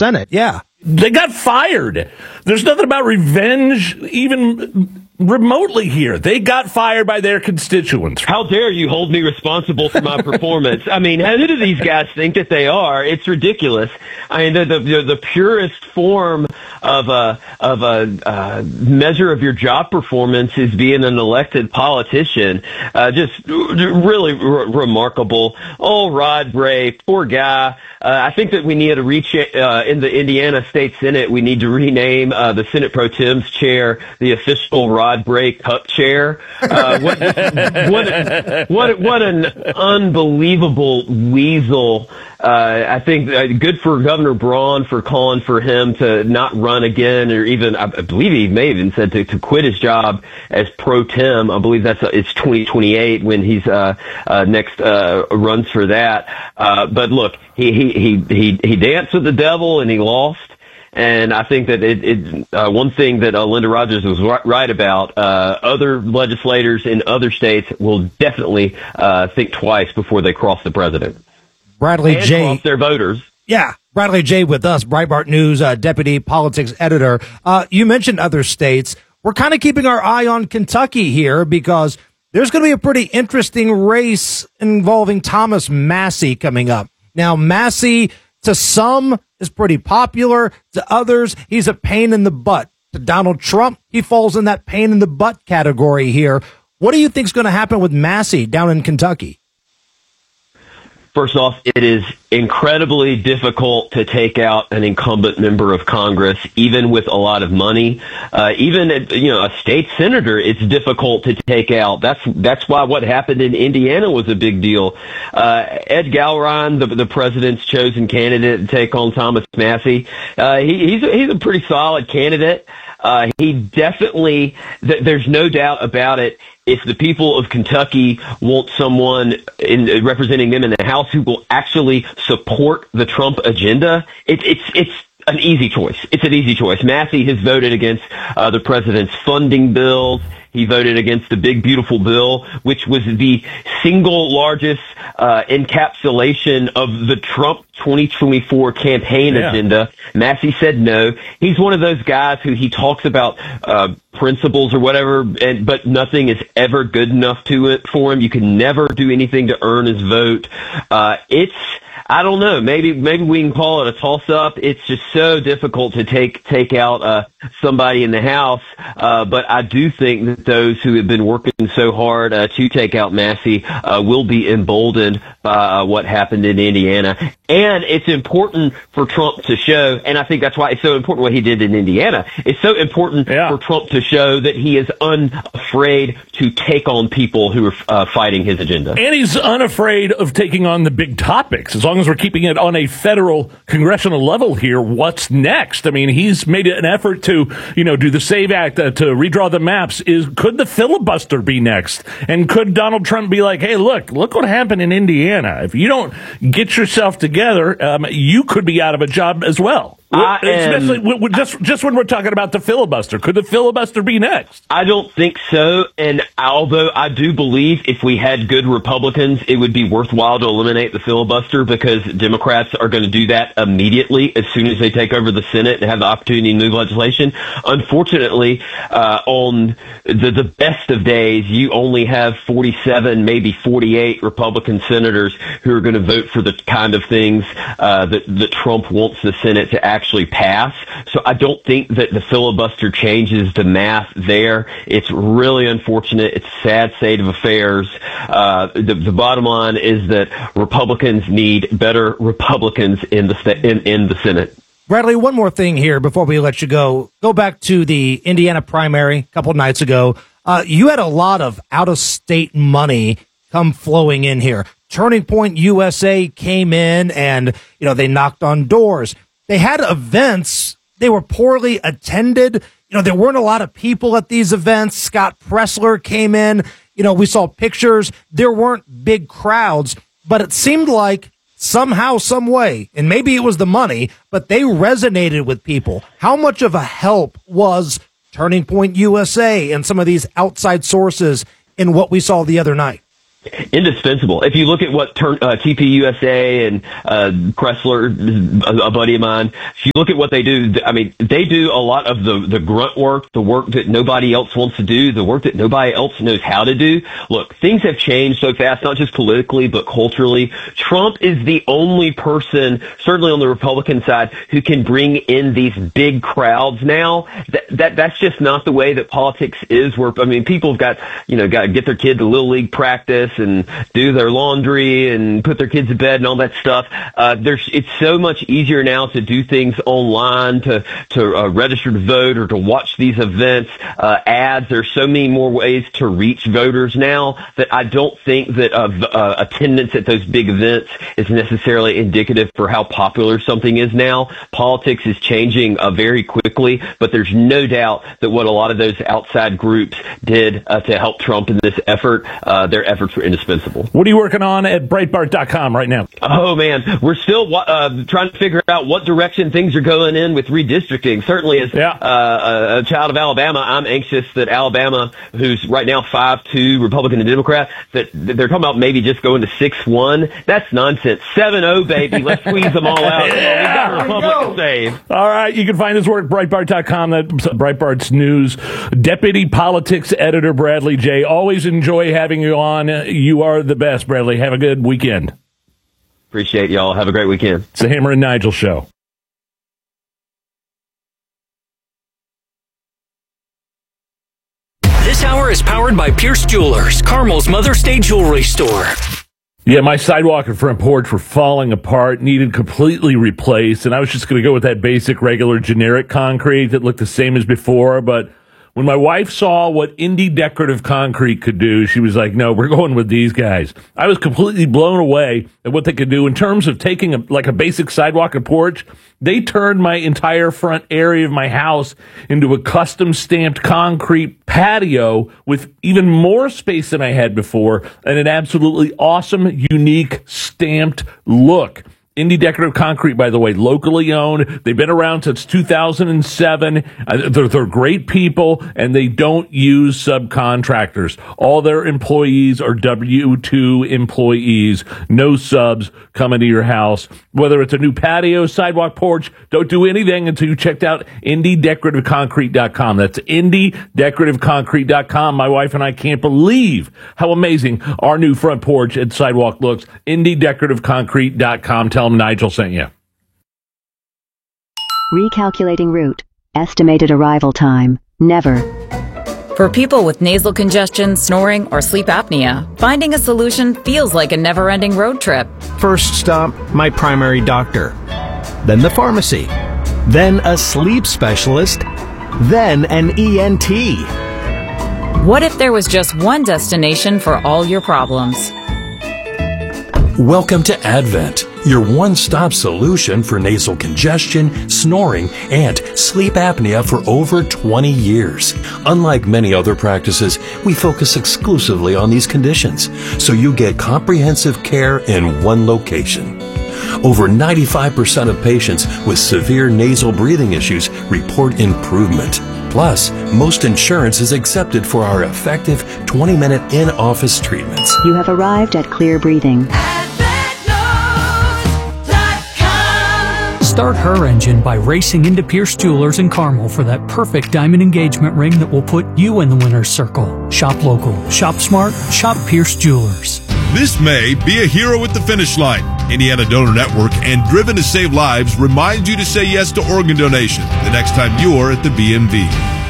Senate. Yeah. They got fired. There's nothing about revenge even remotely here. They got fired by their constituents. How dare you hold me responsible for my performance? I mean, who do these guys think that they are? It's ridiculous. I mean, the purest form of a measure of your job performance is being an elected politician. Just really remarkable. Oh, Rod Bray, poor guy. I think that we need to reach in the Indiana State Senate. We need to rename the Senate Pro Tem's chair the official Rod Bray Cup chair. What an unbelievable weasel. I think good for Governor Braun for calling for him to not run again, or even, I believe he may have even said to quit his job as pro tem. I believe it's 2028 when he's next runs for that. But look, he danced with the devil and he lost. And I think that one thing that Linda Rogers was right about, other legislators in other states will definitely think twice before they cross the president. Bradley and J. cross their voters. Yeah, Bradley J. with us, Breitbart News deputy politics editor. You mentioned other states. We're kind of keeping our eye on Kentucky here because there's going to be a pretty interesting race involving Thomas Massie coming up. Now, Massie, to some, is pretty popular. To others, he's a pain in the butt. To Donald Trump, he falls in that pain in the butt category here. What do you think is going to happen with Massie down in Kentucky? First off, it is incredibly difficult to take out an incumbent member of Congress, even with a lot of money. Even a state senator, it's difficult to take out. That's why what happened in Indiana was a big deal. Ed Gowron, the president's chosen candidate to take on Thomas Massie, he's a pretty solid candidate. He definitely, there's no doubt about it. If the people of Kentucky want someone representing them in the House who will actually support the Trump agenda, it's an easy choice. It's an easy choice. Massie has voted against the president's funding bills. He voted against the Big Beautiful Bill, which was the single largest encapsulation of the Trump 2024 campaign agenda. Massie said no. He's one of those guys who he talks about principles or whatever, but nothing is ever good enough for him. You can never do anything to earn his vote. I don't know. Maybe we can call it a toss-up. It's just so difficult to take out somebody in the House. But I do think that those who have been working so hard to take out Massie will be emboldened by what happened in Indiana. And it's important for Trump to show, and I think that's why it's so important what he did in Indiana. It's so important for Trump to show that he is unafraid to take on people who are fighting his agenda. And he's unafraid of taking on the big topics. As long as we're keeping it on a federal congressional level here, what's next? I mean, he's made an effort to, do the SAVE Act, to redraw the maps. Could the filibuster be next? And could Donald Trump be like, hey, look what happened in Indiana. If you don't get yourself together, you could be out of a job as well. Especially just when we're talking about the filibuster. Could the filibuster be next? I don't think so. And although I do believe if we had good Republicans, it would be worthwhile to eliminate the filibuster because Democrats are going to do that immediately as soon as they take over the Senate and have the opportunity to move legislation. Unfortunately, on the best of days, you only have 47, maybe 48 Republican senators who are going to vote for the kind of things that Trump wants the Senate to actually pass. So I don't think that the filibuster changes the math there. It's really unfortunate. It's a sad state of affairs. The bottom line is that Republicans need better Republicans in the Senate. Bradley, one more thing here before we let you go. Go back to the Indiana primary a couple nights ago. You had a lot of out-of-state money come flowing in here. Turning Point USA came in and, they knocked on doors. They had events. They were poorly attended. There weren't a lot of people at these events. Scott Pressler came in. We saw pictures. There weren't big crowds, but it seemed like somehow, some way, and maybe it was the money, but they resonated with people. How much of a help was Turning Point USA and some of these outside sources in what we saw the other night? Indispensable. If you look at what TPUSA and Kressler, a buddy of mine, if you look at what they do, I mean, they do a lot of the grunt work, the work that nobody else wants to do, the work that nobody else knows how to do. Look, things have changed so fast, not just politically, but culturally. Trump is the only person, certainly on the Republican side, who can bring in these big crowds now. That's just not the way that politics is. Where, I mean, people have got to get their kid to Little League practice and do their laundry and put their kids to bed and all that stuff. It's so much easier now to do things online, to register to vote or to watch these events, ads. There's so many more ways to reach voters now that I don't think that attendance at those big events is necessarily indicative for how popular something is now. Politics is changing very quickly, but there's no doubt that what a lot of those outside groups did to help Trump in this effort, their efforts were indispensable. What are you working on at Breitbart.com right now? Oh, man, we're still trying to figure out what direction things are going in with redistricting. Certainly as a child of Alabama, I'm anxious that Alabama, who's right now 5-2 Republican and Democrat, that they're talking about maybe just going to 6-1. That's nonsense. 7-0, baby. Let's squeeze them all out. We've got a republic to save. All right. You can find his work at Breitbart.com. That's Breitbart's news. Deputy Politics Editor Bradley Jay. Always enjoy having you on. You are the best, Bradley. Have a good weekend. Appreciate y'all. Have a great weekend. It's the Hammer and Nigel Show. This hour is powered by Pierce Jewelers, Carmel's Mother's Day jewelry store. Yeah, my sidewalk and front porch were falling apart, needed completely replaced, and I was just going to go with that basic, regular, generic concrete that looked the same as before, but when my wife saw what Indie Decorative Concrete could do, she was like, no, we're going with these guys. I was completely blown away at what they could do in terms of taking a basic sidewalk and porch. They turned my entire front area of my house into a custom stamped concrete patio with even more space than I had before and an absolutely awesome, unique stamped look. Indie Decorative Concrete, by the way, locally owned. They've been around since 2007. They're great people, and they don't use subcontractors. All their employees are W-2 employees. No subs coming to your house. Whether it's a new patio, sidewalk, porch, don't do anything until you checked out IndieDecorativeConcrete.com. That's IndieDecorativeConcrete.com. My wife and I can't believe how amazing our new front porch and sidewalk looks. IndieDecorativeConcrete.com. Tell them Nigel sent you. Recalculating route. Estimated arrival time. Never. For people with nasal congestion, snoring, or sleep apnea, finding a solution feels like a never-ending road trip. First stop, my primary doctor. Then the pharmacy. Then a sleep specialist. Then an ENT. What if there was just one destination for all your problems? Welcome to Advent, your one-stop solution for nasal congestion, snoring, and sleep apnea for over 20 years. Unlike many other practices, we focus exclusively on these conditions, so you get comprehensive care in one location. Over 95% of patients with severe nasal breathing issues report improvement. Plus, most insurance is accepted for our effective 20-minute in-office treatments. You have arrived at Clear Breathing. Start her engine by racing into Pierce Jewelers in Carmel for that perfect diamond engagement ring that will put you in the winner's circle. Shop local, shop smart, shop Pierce Jewelers. This May, be a hero at the finish line. Indiana Donor Network and Driven to Save Lives remind you to say yes to organ donation the next time you're at the BMV.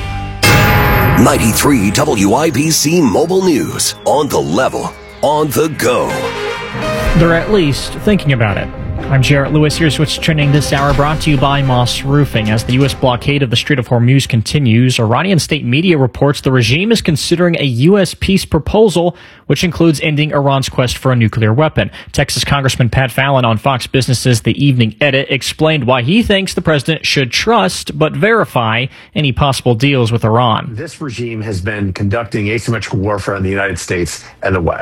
93 WIBC Mobile News. On the level, on the go. They're at least thinking about it. I'm Jarrett Lewis. Here's what's trending this hour, brought to you by Moss Roofing. As the U.S. blockade of the Strait of Hormuz continues, Iranian state media reports the regime is considering a U.S. peace proposal, which includes ending Iran's quest for a nuclear weapon. Texas Congressman Pat Fallon on Fox Business's The Evening Edit explained why he thinks the president should trust but verify any possible deals with Iran. This regime has been conducting asymmetrical warfare on the United States and the West.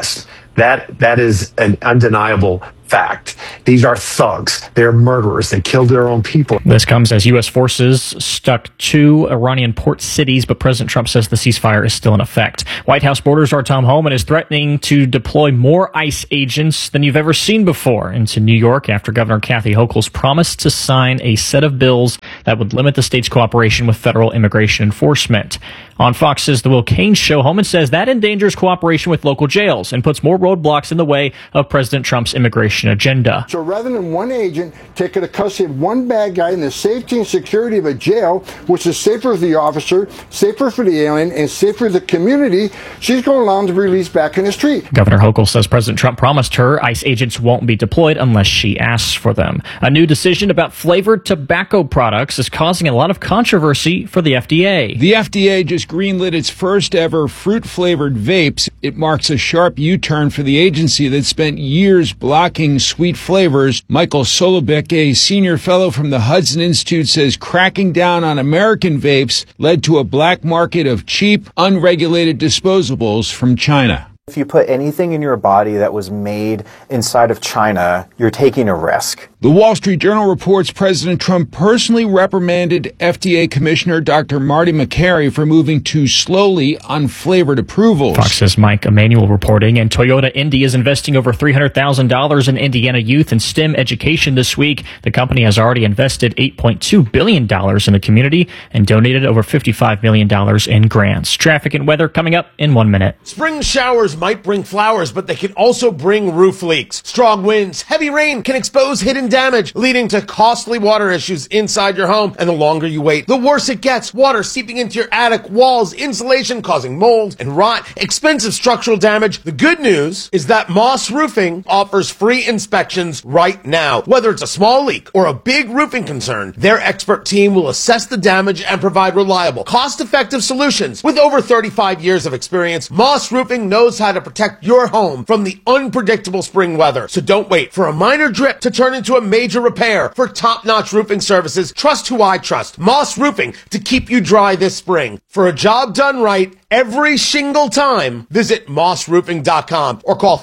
That is an undeniable fact. These are thugs. They're murderers. They killed their own people. This comes as U.S. forces stuck 2 Iranian port cities, but President Trump says the ceasefire is still in effect. White House border czar Tom Homan is threatening to deploy more ICE agents than you've ever seen before into New York after Governor Kathy Hochul's promised to sign a set of bills that would limit the state's cooperation with federal immigration enforcement. On Fox's The Will Cain Show, Homan says that endangers cooperation with local jails and puts more roadblocks in the way of President Trump's immigration agenda. So rather than one agent taking the custody of one bad guy in the safety and security of a jail, which is safer for the officer, safer for the alien, and safer for the community, she's going to allow him to be released back in the street. Governor Hochul says President Trump promised her ICE agents won't be deployed unless she asks for them. A new decision about flavored tobacco products is causing a lot of controversy for the FDA. The FDA just greenlit its first ever fruit-flavored vapes. It marks a sharp U-turn for the agency that spent years blocking sweet flavors. Michael Solobic, a senior fellow from the Hudson Institute, says cracking down on American vapes led to a black market of cheap, unregulated disposables from China. If you put anything in your body that was made inside of China, you're taking a risk. The Wall Street Journal reports President Trump personally reprimanded FDA Commissioner Dr. Marty Makary for moving too slowly on flavored approvals. Fox's Mike Emanuel reporting, and Toyota Indy is investing over $300,000 in Indiana youth and STEM education this week. The company has already invested $8.2 billion in the community and donated over $55 million in grants. Traffic and weather coming up in 1 minute. Spring showers might bring flowers, but they can also bring roof leaks. Strong winds, heavy rain can expose hidden damage, leading to costly water issues inside your home. And the longer you wait, the worse it gets. Water seeping into your attic walls, insulation causing mold and rot, expensive structural damage. The good news is that Moss Roofing offers free inspections right now. Whether it's a small leak or a big roofing concern, their expert team will assess the damage and provide reliable, cost-effective solutions. With over 35 years of experience, Moss Roofing knows how to protect your home from the unpredictable spring weather. So don't wait for a minor drip to turn into a major repair. For top-notch roofing services, trust who I trust. Moss Roofing, to keep you dry this spring. For a job done right every single time, visit mossroofing.com or call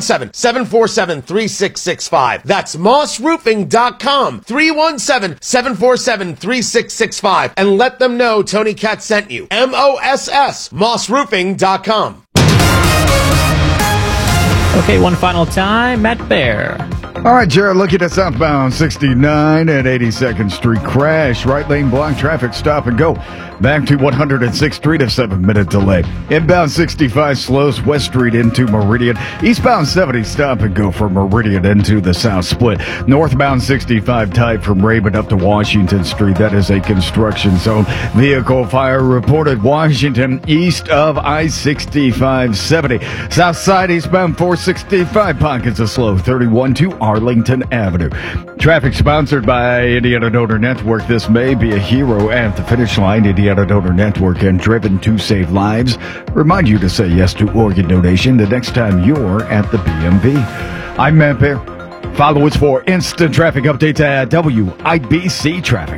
317-747-3665. That's mossroofing.com, 317-747-3665, and let them know Tony Katz sent you. MOSS, mossroofing.com. Okay, one final time, Matt Bear. All right, Jared, looking at southbound 69 at 82nd Street crash. Right lane block, traffic stop and go. Back to 106th Street, a 7-minute delay. Inbound 65 slows West Street into Meridian. Eastbound 70 stop and go from Meridian into the South Split. Northbound 65 tight from Raymond up to Washington Street. That is a construction zone. Vehicle fire reported Washington east of I-65-70. South side eastbound 465 pockets of slow 31 to Arlington Avenue. Traffic sponsored by Indiana Donor Network. This may be a hero at the finish line. Indiana Donor Network and Driven to Save Lives remind you to say yes to organ donation the next time you're at the BMV. I'm Matt Bear. Follow us for instant traffic updates at WIBC Traffic.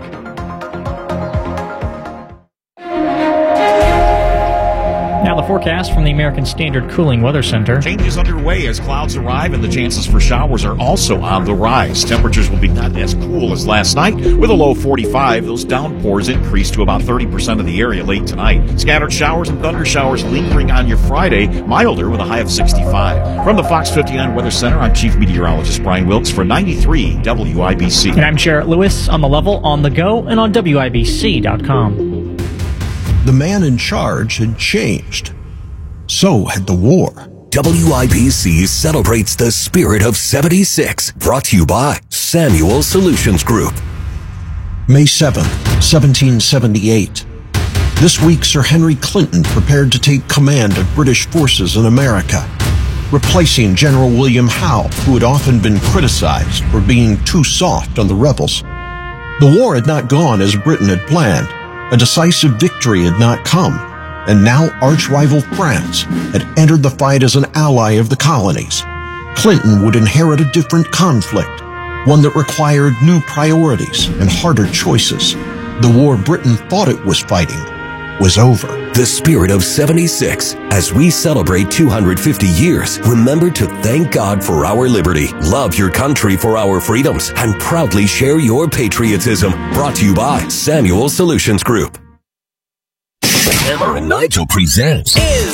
Now the forecast from the American Standard Cooling Weather Center. Changes underway as clouds arrive and the chances for showers are also on the rise. Temperatures will be not as cool as last night with a low 45. Those downpours increase to about 30% of the area late tonight. Scattered showers and thunder showers lingering on your Friday, milder with a high of 65. From the Fox 59 Weather Center, I'm Chief Meteorologist Brian Wilkes for 93 WIBC. And I'm Jarrett Lewis on the level, on the go, and on WIBC.com. The man in charge had changed. So had the war. WIBC celebrates the spirit of 76. Brought to you by Samuel Solutions Group. May 7th, 1778. This week, Sir Henry Clinton prepared to take command of British forces in America, replacing General William Howe, who had often been criticized for being too soft on the rebels. The war had not gone as Britain had planned. A decisive victory had not come, and now arch-rival France had entered the fight as an ally of the colonies. Clinton would inherit a different conflict, one that required new priorities and harder choices. The war Britain thought it was fighting was over. The spirit of 76. As we celebrate 250 years, remember to thank God for our liberty, love your country for our freedoms, and proudly share your patriotism. Brought to you by Samuel Solutions Group. Hammer and Nigel presents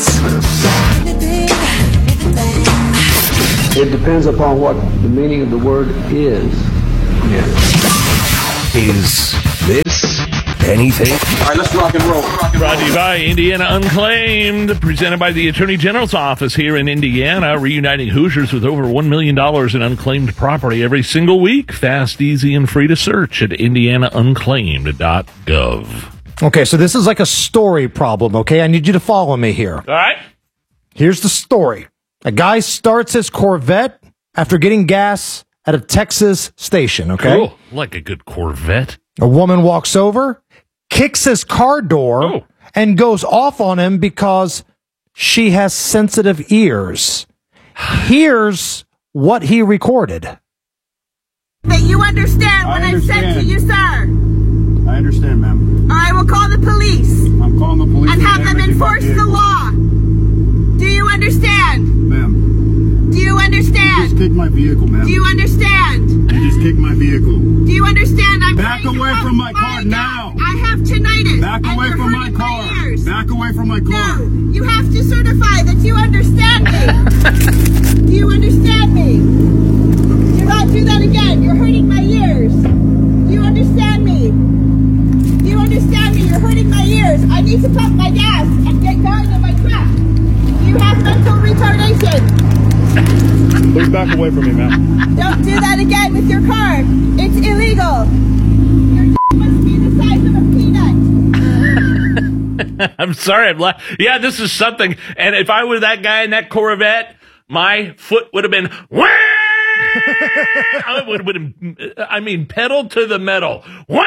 It depends upon what the meaning of the word is. Is this anything? All right, let's rock and roll. Brought to you by Indiana Unclaimed, presented by the Attorney General's office here in Indiana, reuniting Hoosiers with over $1 million in unclaimed property every single week. Fast, easy, and free to search at indianaunclaimed.gov. Okay, so this is like a story problem, okay? I need you to follow me here. All right. Here's the story. A guy starts his Corvette after getting gas at a Texas station, okay? Cool. Like a good Corvette. A woman walks over, kicks his car door, and goes off on him because she has sensitive ears. Here's what he recorded. That you understand what I said to you, sir. I understand, ma'am. I will call the police. I'm calling the police. And have them enforce the law. Do you understand? Ma'am. Do you understand? You just kicked my vehicle, ma'am. Do you understand? You just kicked my vehicle. Do you understand? I'm Back away from my car now. I have tinnitus. Back away from my car. Back away from my car. No, you have to certify that you understand me. Do you understand me? Do not do that again. You're hurting my ears. Do you understand me? Do you understand me? You're hurting my ears. I need to pump my gas and get going in my truck. You have mental retardation. Please back away from me, ma'am. Don't do that again with your car. It's illegal. Your must be the size of a peanut. I'm sorry. Yeah, this is something. And if I were that guy in that Corvette, my foot would have been... I would have been, I mean, pedal to the metal.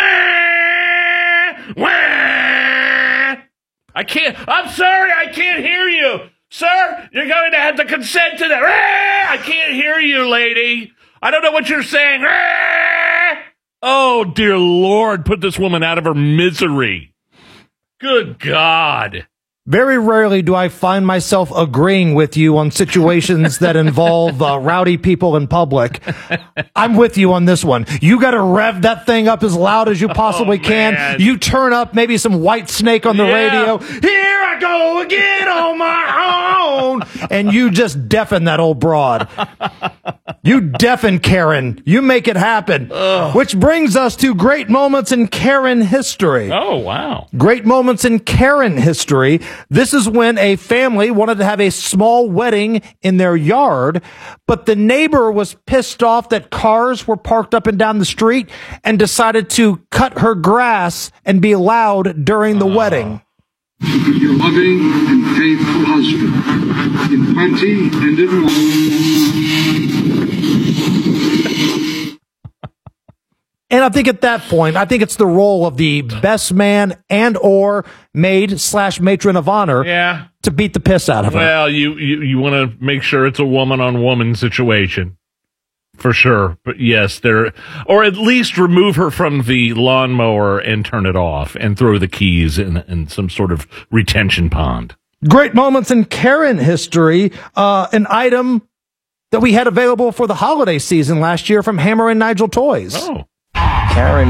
I can't, I'm sorry, I can't hear you. Sir, you're going to have to consent to that. I can't hear you, lady. I don't know what you're saying. Oh, dear Lord, put this woman out of her misery. Good God. Very rarely do I find myself agreeing with you on situations that involve rowdy people in public. I'm with you on this one. You got to rev that thing up as loud as you possibly can. You turn up maybe some White Snake on the radio. Here I go again on my own. And you just deafen that old broad. You deafen Karen. You make it happen. Which brings us to great moments in Karen history. Oh, wow. Great moments in Karen history. This is when a family wanted to have a small wedding in their yard, but the neighbor was pissed off that cars were parked up and down the street and decided to cut her grass and be loud during the wedding. Your loving and faithful husband, in plenty and in love. And I think at that point, I think it's the role of the best man and or maid/matron of honor to beat the piss out of her. Well, you want to make sure it's a woman-on-woman situation. For sure. But yes, or at least remove her from the lawnmower and turn it off and throw the keys in some sort of retention pond. Great moments in Karen history. An item that we had available for the holiday season last year from Hammer and Nigel Toys. Oh. Karen.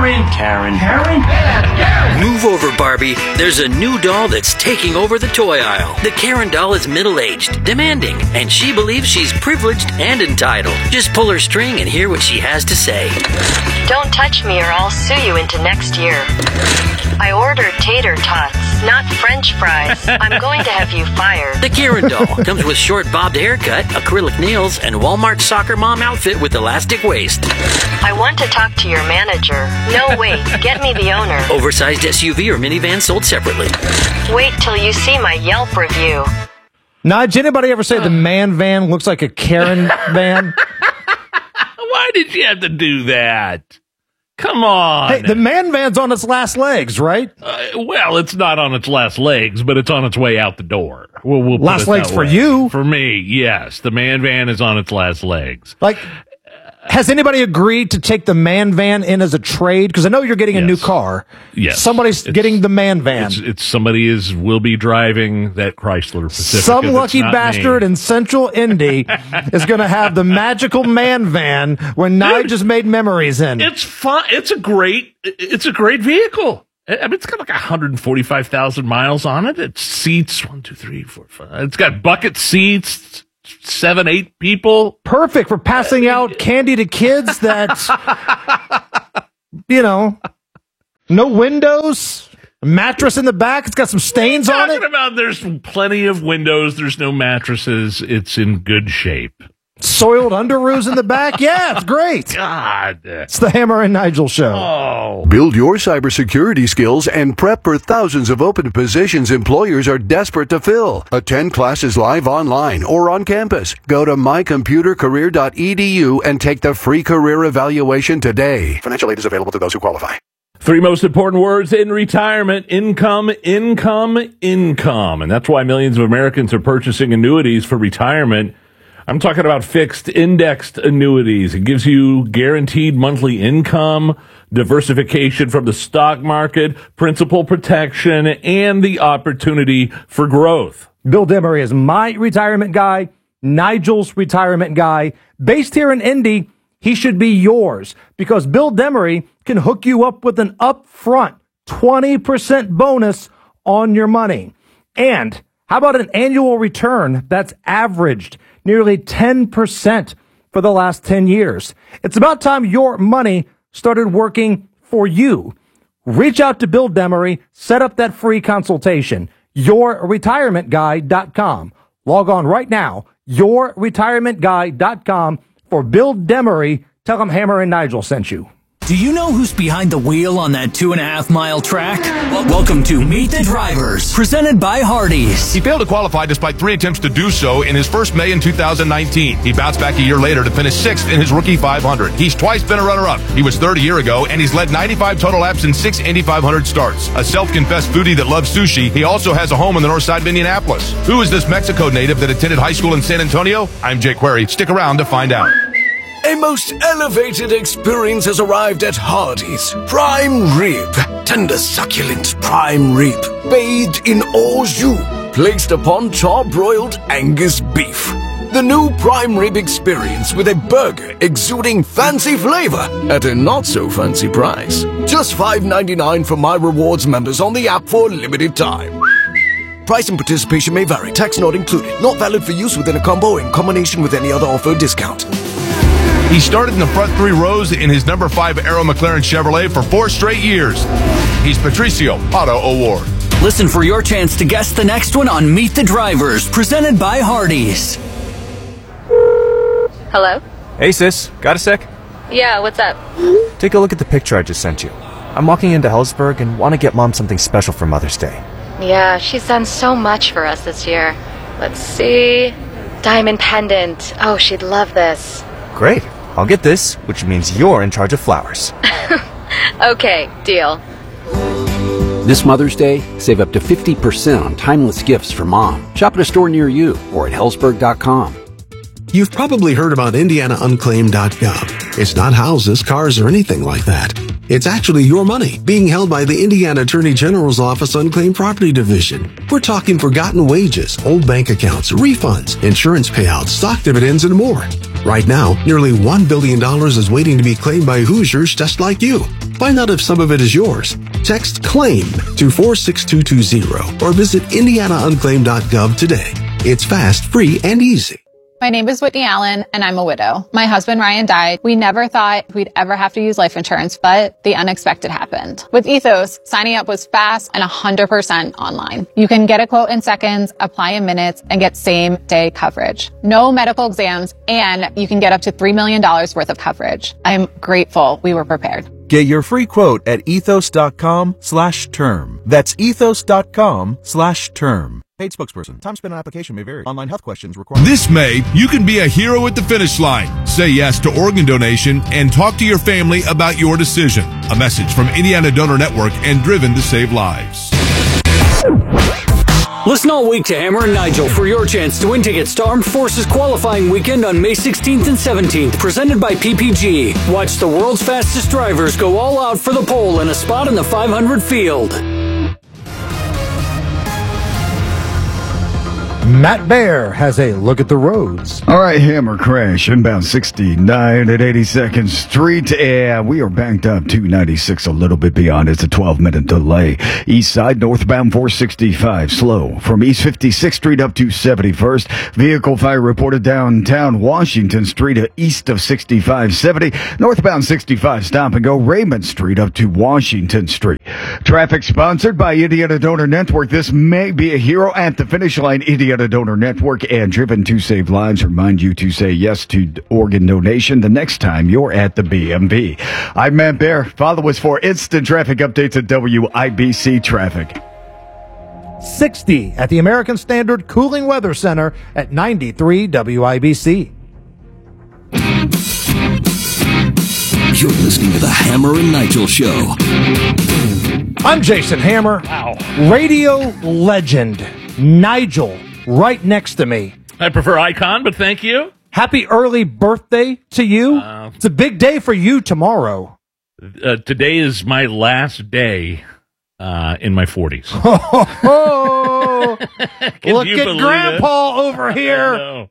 Move over, Barbie. There's a new doll that's taking over the toy aisle. The Karen doll is middle-aged, demanding, and she believes she's privileged and entitled. Just pull her string and hear what she has to say. Don't touch me or I'll sue you into next year. I ordered tater tots, not French fries. I'm going to have you fired. The Karen doll comes with short bobbed haircut, acrylic nails, and Walmart soccer mom outfit with elastic waist. I want to talk to your manager. No, wait, get me the owner. Oversized SUV or minivan sold separately. Wait till you see my Yelp review. Now, did anybody ever say the man van looks like a Karen van? Why did you have to do that? Come on. Hey, the man van's on its last legs, right? Well, it's not on its last legs, but it's on its way out the door. We'll last legs for you? For me, yes. The man van is on its last legs. Like, Has anybody agreed to take the man van in as a trade? Because I know you're getting a new car. Yes. Somebody's getting the man van. It's somebody will be driving that Chrysler Pacifica. Some lucky bastard in Central Indy is going to have the magical man van when Nige just made memories in. It's fun. It's a great vehicle. I mean, it's got like 145,000 miles on it. It seats 1, 2, 3, 4, 5. It's got bucket seats, 7, 8 people. Perfect for passing out candy to kids that, no windows, a mattress in the back. It's got some stains on it. There's plenty of windows. There's no mattresses. It's in good shape. Soiled underoos in the back? Yeah, it's great. God. It's the Hammer and Nigel Show. Oh. Build your cybersecurity skills and prep for thousands of open positions employers are desperate to fill. Attend classes live online or on campus. Go to mycomputercareer.edu and take the free career evaluation today. Financial aid is available to those who qualify. 3 most important words in retirement: income, income, income. And that's why millions of Americans are purchasing annuities for retirement. I'm talking about fixed indexed annuities. It gives you guaranteed monthly income, diversification from the stock market, principal protection, and the opportunity for growth. Bill Demery is my retirement guy, Nigel's retirement guy. Based here in Indy, he should be yours because Bill Demery can hook you up with an upfront 20% bonus on your money. And how about an annual return that's averaged nearly 10% for the last 10 years. It's about time your money started working for you. Reach out to Bill Demery, set up that free consultation. YourRetirementGuy.com. Log on right now, YourRetirementGuy.com for Bill Demery. Tell him Hammer and Nigel sent you. Do you know who's behind the wheel on that 2.5-mile track? Welcome to Meet the Drivers, presented by Hardee's. He failed to qualify despite 3 attempts to do so in his first May in 2019. He bounced back a year later to finish 6th in his rookie 500. He's twice been a runner-up. He was 3rd a year ago, and he's led 95 total laps in 6 Indy 500 starts. A self-confessed foodie that loves sushi, he also has a home on the north side of Indianapolis. Who is this Mexico native that attended high school in San Antonio? I'm Jake Query. Stick around to find out. A most elevated experience has arrived at Hardee's. Prime rib. Tender, succulent prime rib. Bathed in au jus. Placed upon char-broiled Angus beef. The new prime rib experience with a burger exuding fancy flavor at a not-so-fancy price. Just $5.99 for My Rewards members on the app for a limited time. Price and participation may vary. Tax not included. Not valid for use within a combo in combination with any other offer or discount. He started in the front 3 rows in his number 5 Arrow McLaren Chevrolet for 4 straight years. He's Patricio Auto Award. Listen for your chance to guess the next one on Meet the Drivers, presented by Hardee's. Hello? Hey sis, got a sec? Yeah, what's up? Take a look at the picture I just sent you. I'm walking into Hellsberg and want to get Mom something special for Mother's Day. Yeah, she's done so much for us this year. Let's see. Diamond pendant. Oh, she'd love this. Great. I'll get this, which means you're in charge of flowers. Okay, deal. This Mother's Day, save up to 50% on timeless gifts for Mom. Shop at a store near you or at Hellsberg.com. You've probably heard about IndianaUnclaimed.gov. It's not houses, cars, or anything like that. It's actually your money being held by the Indiana Attorney General's Office Unclaimed Property Division. We're talking forgotten wages, old bank accounts, refunds, insurance payouts, stock dividends, and more. Right now, nearly $1 billion is waiting to be claimed by Hoosiers just like you. Find out if some of it is yours. Text CLAIM to 46220 or visit IndianaUnclaimed.gov today. It's fast, free, and easy. My name is Whitney Allen, and I'm a widow. My husband, Ryan, died. We never thought we'd ever have to use life insurance, but the unexpected happened. With Ethos, signing up was fast and 100% online. You can get a quote in seconds, apply in minutes, and get same-day coverage. No medical exams, and you can get up to $3 million worth of coverage. I'm grateful we were prepared. Get your free quote at ethos.com/term. That's ethos.com/term. Paid spokesperson. Time spent on application may vary. Online health questions required. This May, you can be a hero at the finish line. Say yes to organ donation and talk to your family about your decision. A message from Indiana Donor Network and Driven to Save Lives. Listen all week to Hammer and Nigel for your chance to win tickets to Armed Forces Qualifying Weekend on May 16th and 17th, presented by PPG. Watch the world's fastest drivers go all out for the pole and a spot in the 500 field. Matt Bear has a look at the roads. All right, Hammer crash inbound 69 at 82nd Street. Yeah, we are banked up 296 a little bit beyond. It's a 12-minute delay. East side northbound 465 slow from East 56th Street up to 71st. Vehicle fire reported downtown Washington Street east of 6570. Northbound 65 stop and go Raymond Street up to Washington Street. Traffic sponsored by Indiana Donor Network. This may be a hero at the finish line. Indiana Donor Network and Driven to Save Lives remind you to say yes to organ donation the next time you're at the BMV. I'm Matt Bear. Follow us for instant traffic updates at WIBC Traffic. 60 at the American Standard Cooling Weather Center at 93 WIBC. You're listening to the Hammer and Nigel Show. I'm Jason Hammer. Wow. Radio legend Nigel right next to me. I prefer Icon, but thank you. Happy early birthday to you. It's a big day for you tomorrow. Today is my last day in my 40s. Look at Grandpa over here.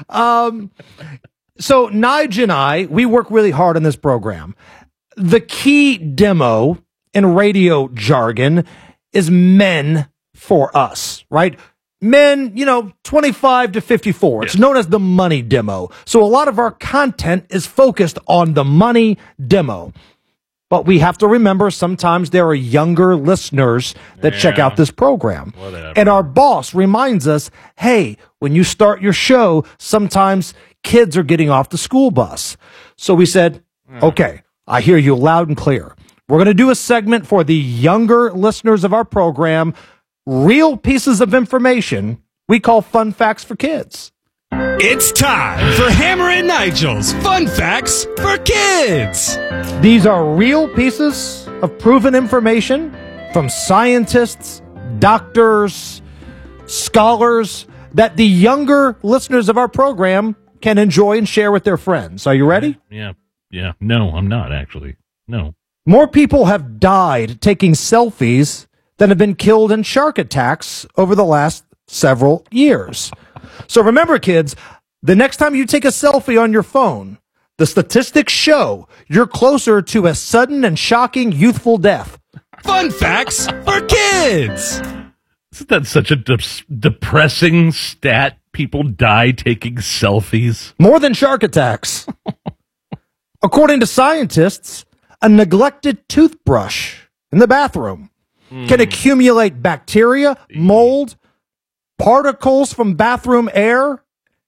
So Nige and I, we work really hard on this program. The key demo in radio jargon is men for us, right? Men, 25 to 54. It's known as the money demo. So a lot of our content is focused on the money demo. But we have to remember sometimes there are younger listeners that check out this program. Whatever. And our boss reminds us, hey, when you start your show, sometimes kids are getting off the school bus. So we said, okay, I hear you loud and clear. We're going to do a segment for the younger listeners of our program, real pieces of information we call Fun Facts for Kids. It's time for Hammer and Nigel's Fun Facts for Kids. These are real pieces of proven information from scientists, doctors, scholars that the younger listeners of our program can enjoy and share with their friends. Are you ready? Yeah. No, I'm not actually. No. More people have died taking selfies than have been killed in shark attacks over the last several years. So remember, kids, the next time you take a selfie on your phone, the statistics show you're closer to a sudden and shocking youthful death. Fun Facts for Kids. Isn't that such a depressing stat? People die taking selfies. More than shark attacks. According to scientists, a neglected toothbrush in the bathroom can accumulate bacteria, mold, particles from bathroom air,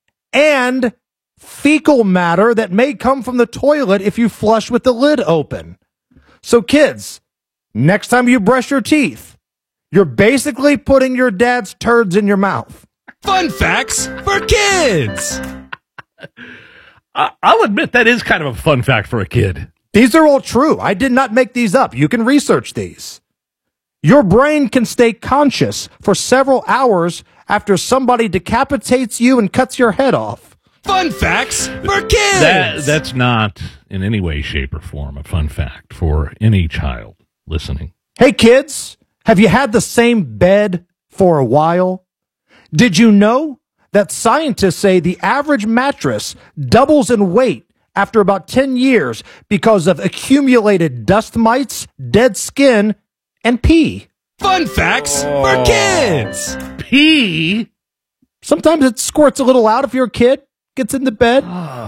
and fecal matter that may come from the toilet if you flush with the lid open. So kids, next time you brush your teeth, you're basically putting your dad's turds in your mouth. Fun Facts for Kids. I'll admit that is kind of a fun fact for a kid. These are all true. I did not make these up. You can research these. Your brain can stay conscious for several hours after somebody decapitates you and cuts your head off. Fun Facts for Kids. That's not in any way, shape, or form a fun fact for any child listening. Hey, kids, have you had the same bed for a while? Did you know that scientists say the average mattress doubles in weight after about 10 years because of accumulated dust mites, dead skin, and pee? Fun Facts for Kids. Pee? Sometimes it squirts a little out if you're a kid, gets into bed.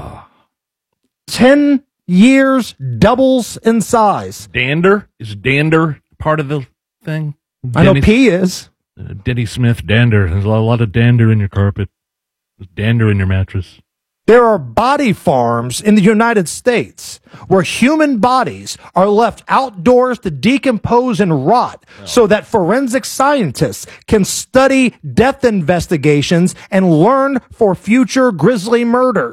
10 years doubles in size. Dander? Is dander part of the thing? I know pee is. Denny Smith, dander. There's a lot of dander in your carpet. There's dander in your mattress. There are body farms in the United States where human bodies are left outdoors to decompose and rot so that forensic scientists can study death investigations and learn for future grisly murders.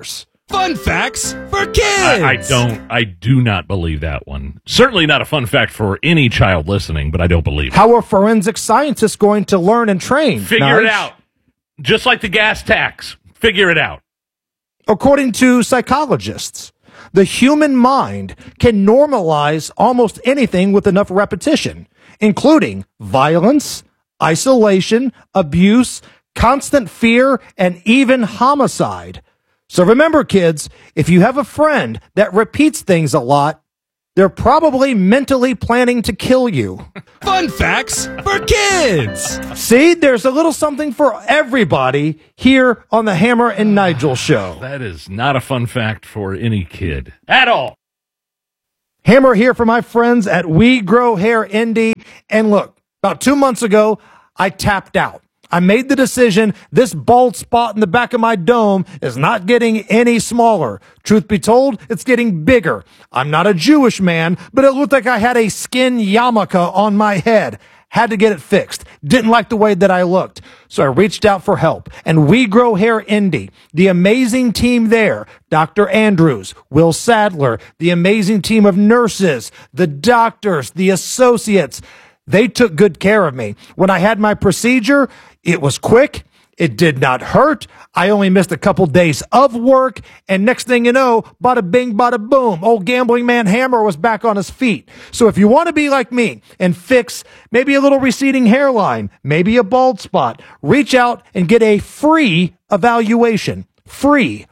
Fun facts for kids. I do not believe that one. Certainly not a fun fact for any child listening, but I don't believe it. How are forensic scientists going to learn and train? Figure it out. Just like the gas tax. Figure it out. According to psychologists, the human mind can normalize almost anything with enough repetition, including violence, isolation, abuse, constant fear, and even homicide. So remember, kids, if you have a friend that repeats things a lot, they're probably mentally planning to kill you. Fun facts for kids. See, there's a little something for everybody here on the Hammer and Nigel show. That is not a fun fact for any kid at all. Hammer here for my friends at We Grow Hair Indy. And look, about 2 months ago, I tapped out. I made the decision this bald spot in the back of my dome is not getting any smaller. Truth be told, it's getting bigger. I'm not a Jewish man, but it looked like I had a skin yarmulke on my head. Had to get it fixed. Didn't like the way that I looked. So I reached out for help. And We Grow Hair Indy, the amazing team there, Dr. Andrews, Will Sadler, the amazing team of nurses, the doctors, the associates, they took good care of me. When I had my procedure, it was quick. It did not hurt. I only missed a couple days of work. And next thing you know, bada bing, bada boom, old gambling man Hammer was back on his feet. So if you want to be like me and fix maybe a little receding hairline, maybe a bald spot, reach out and get a free evaluation. Free.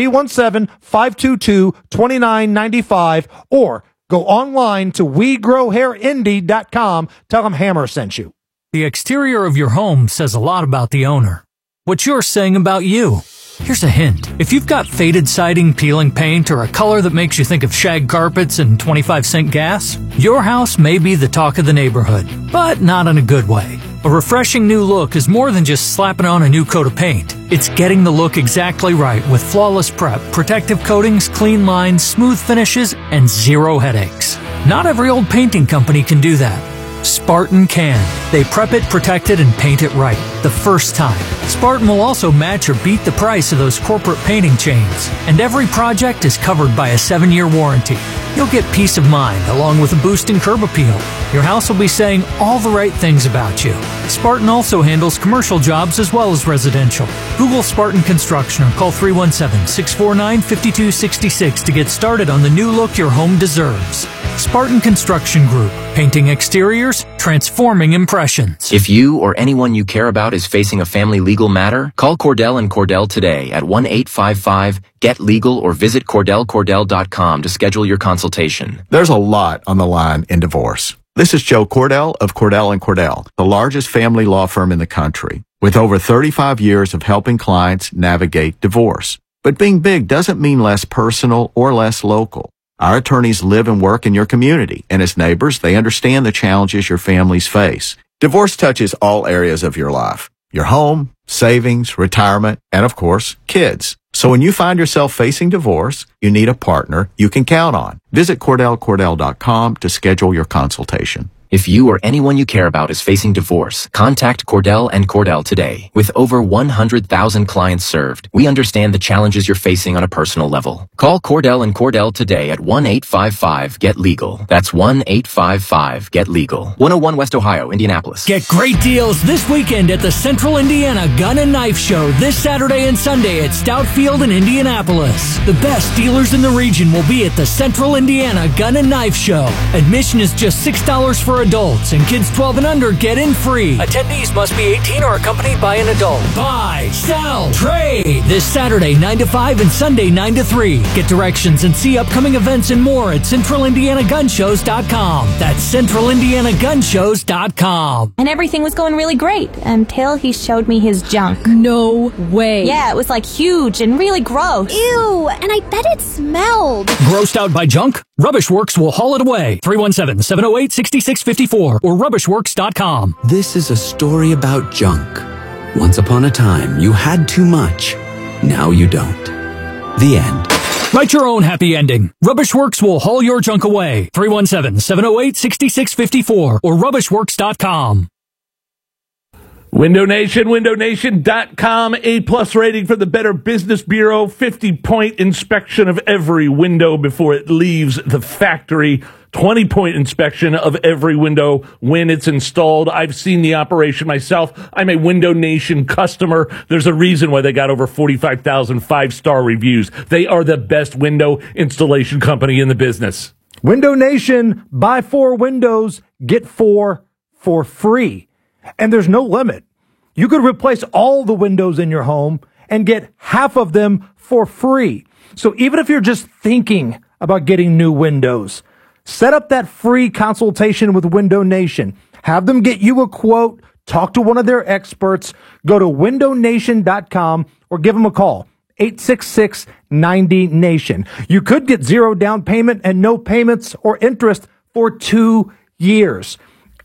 317-522-2995 or go online to WeGrowHairIndy.com. Tell them Hammer sent you. The exterior of your home says a lot about the owner. What you're saying about you. Here's a hint. If you've got faded siding, peeling paint, or a color that makes you think of shag carpets and 25-cent gas, your house may be the talk of the neighborhood, but not in a good way. A refreshing new look is more than just slapping on a new coat of paint. It's getting the look exactly right with flawless prep, protective coatings, clean lines, smooth finishes, and zero headaches. Not every old painting company can do that. Spartan can. They prep it, protect it, and paint it right the first time. Spartan will also match or beat the price of those corporate painting chains. And every project is covered by a 7-year warranty. You'll get peace of mind along with a boost in curb appeal. Your house will be saying all the right things about you. Spartan also handles commercial jobs as well as residential. Google Spartan Construction or call 317-649-5266 to get started on the new look your home deserves. Spartan Construction Group. Painting exteriors, transforming impressions. If you or anyone you care about is facing a family legal matter, call Cordell & Cordell today at 1-855-GET-LEGAL or visit CordellCordell.com to schedule your consultation. There's a lot on the line in divorce. This is Joe Cordell of Cordell & Cordell, the largest family law firm in the country, with over 35 years of helping clients navigate divorce. But being big doesn't mean less personal or less local. Our attorneys live and work in your community, and as neighbors, they understand the challenges your families face. Divorce touches all areas of your life. Your home, savings, retirement, and of course, kids. So when you find yourself facing divorce, you need a partner you can count on. Visit CordellCordell.com to schedule your consultation. If you or anyone you care about is facing divorce, contact Cordell & Cordell today. With over 100,000 clients served, we understand the challenges you're facing on a personal level. Call Cordell & Cordell today at 1-855-GET-LEGAL. That's 1-855-GET-LEGAL. 101 West Ohio, Indianapolis. Get great deals this weekend at the Central Indiana Gun and Knife Show this Saturday and Sunday at Stout Field in Indianapolis. The best dealers in the region will be at the Central Indiana Gun and Knife Show. Admission is just $6 for adults, and kids 12 and under get in free. Attendees must be 18 or accompanied by an adult. Buy, sell, trade. This Saturday 9 to 5 and Sunday 9 to 3. Get directions and see upcoming events and more at CentralIndianaGunShows.com. That's CentralIndianaGunShows.com. And everything was going really great until he showed me his junk. No way. Yeah, it was like huge and really gross. Ew, and I bet it smelled. Grossed out by junk? Rubbish Works will haul it away. 317-708-6654 or rubbishworks.com. This is a story about junk. Once upon a time, you had too much. Now you don't. The end. Write your own happy ending. Rubbish Works will haul your junk away. 317-708-6654 or rubbishworks.com. Window Nation, windownation.com, A+ rating for the Better Business Bureau, 50-point inspection of every window before it leaves the factory, 20-point inspection of every window when it's installed. I've seen the operation myself. I'm a Window Nation customer. There's a reason why they got over 45,000 five-star reviews. They are the best window installation company in the business. Window Nation, buy 4 windows, get 4 for free. And there's no limit. You could replace all the windows in your home and get half of them for free. So even if you're just thinking about getting new windows, set up that free consultation with Window Nation. Have them get you a quote, talk to one of their experts, go to windownation.com or give them a call, 866-90-NATION. You could get 0 down payment and no payments or interest for 2 years.